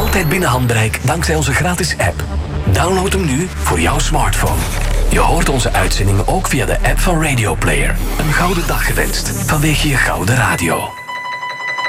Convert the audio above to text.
Altijd binnen handbereik dankzij onze gratis app. Download hem nu voor jouw smartphone. Je hoort onze uitzendingen ook via de app van Radio Player. Een gouden dag gewenst vanwege je gouden radio.